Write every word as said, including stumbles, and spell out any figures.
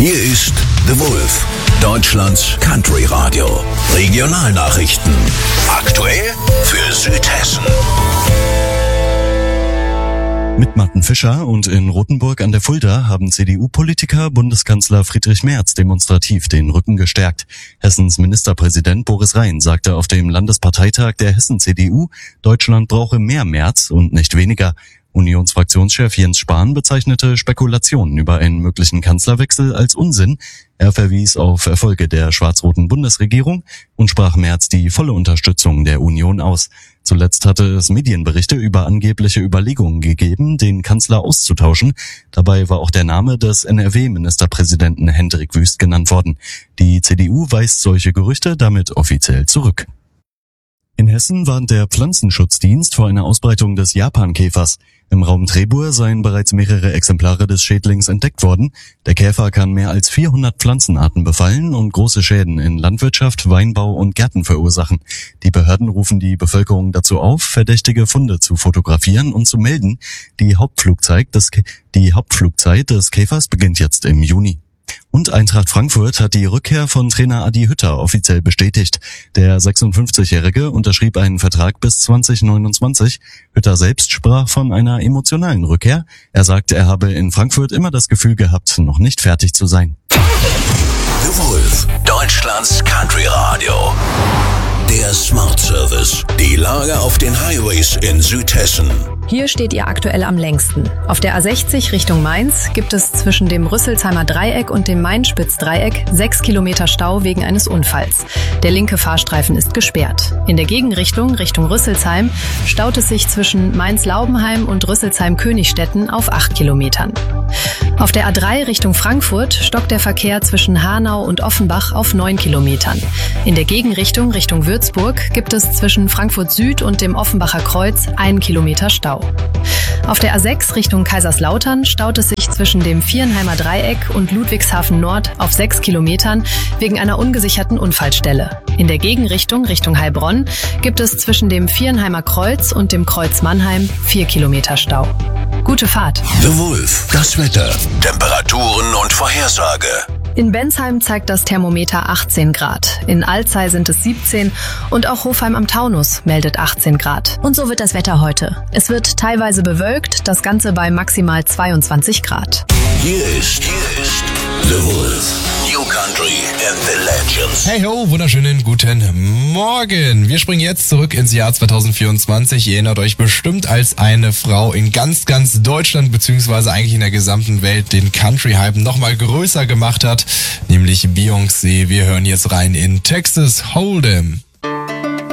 Hier ist The Wolf, Deutschlands Country Radio. Regionalnachrichten. Aktuell für Südhessen. Mit Martin Fischer und in Rothenburg an der Fulda haben C D U-Politiker Bundeskanzler Friedrich Merz demonstrativ den Rücken gestärkt. Hessens Ministerpräsident Boris Rhein sagte auf dem Landesparteitag der Hessen-C D U, Deutschland brauche mehr Merz und nicht weniger. Unionsfraktionschef Jens Spahn bezeichnete Spekulationen über einen möglichen Kanzlerwechsel als Unsinn. Er verwies auf Erfolge der schwarz-roten Bundesregierung und sprach Merz die volle Unterstützung der Union aus. Zuletzt hatte es Medienberichte über angebliche Überlegungen gegeben, den Kanzler auszutauschen. Dabei war auch der Name des N R W-Ministerpräsidenten Hendrik Wüst genannt worden. Die C D U weist solche Gerüchte damit offiziell zurück. In Hessen warnt der Pflanzenschutzdienst vor einer Ausbreitung des Japankäfers. Im Raum Trebur seien bereits mehrere Exemplare des Schädlings entdeckt worden. Der Käfer kann mehr als vierhundert Pflanzenarten befallen und große Schäden in Landwirtschaft, Weinbau und Gärten verursachen. Die Behörden rufen die Bevölkerung dazu auf, verdächtige Funde zu fotografieren und zu melden. Die Hauptflugzeit des, die Hauptflugzeit des Käfers beginnt jetzt im Juni. Und Eintracht Frankfurt hat die Rückkehr von Trainer Adi Hütter offiziell bestätigt. Der sechsundfünfzigjährige unterschrieb einen Vertrag bis zwanzig neunundzwanzig. Hütter selbst sprach von einer emotionalen Rückkehr. Er sagte, er habe in Frankfurt immer das Gefühl gehabt, noch nicht fertig zu sein. The Wolf, Deutschlands Country Radio. Der Smart Service. Die Lage auf den Highways in Südhessen. Hier steht ihr aktuell am längsten. Auf der A sechzig Richtung Mainz gibt es zwischen dem Rüsselsheimer Dreieck und dem Main-Spitz-Dreieck sechs Kilometer Stau wegen eines Unfalls. Der linke Fahrstreifen ist gesperrt. In der Gegenrichtung, Richtung Rüsselsheim, staut es sich zwischen Mainz-Laubenheim und Rüsselsheim-Königstetten auf acht Kilometern. Auf der A drei Richtung Frankfurt stockt der Verkehr zwischen Hanau und Offenbach auf neun Kilometern. In der Gegenrichtung, Richtung Würzburg, gibt es zwischen Frankfurt Süd und dem Offenbacher Kreuz einen Kilometer Stau. Auf der A sechs Richtung Kaiserslautern staut es sich zwischen dem Vierenheimer Dreieck und Ludwigshafen Nord auf sechs Kilometern wegen einer ungesicherten Unfallstelle. In der Gegenrichtung Richtung Heilbronn gibt es zwischen dem Vierenheimer Kreuz und dem Kreuz Mannheim vier Kilometer Stau. Gute Fahrt. The Wolf, das Wetter, Temperaturen und Vorhersage. In Bensheim zeigt das Thermometer achtzehn Grad. In Alzey sind es siebzehn und auch Hofheim am Taunus meldet achtzehn Grad. Und so wird das Wetter heute. Es wird teilweise bewölkt, das Ganze bei maximal zweiundzwanzig Grad. Hier ist, hier ist The Wolf. New Country and the Legends. Hey ho, wunderschönen guten Morgen. Wir springen jetzt zurück ins Jahr zweitausendvierundzwanzig. Ihr erinnert euch bestimmt, als eine Frau in ganz, ganz Deutschland beziehungsweise eigentlich in der gesamten Welt den Country-Hype nochmal größer gemacht hat, nämlich Beyoncé. Wir hören jetzt rein in Texas Hold'em.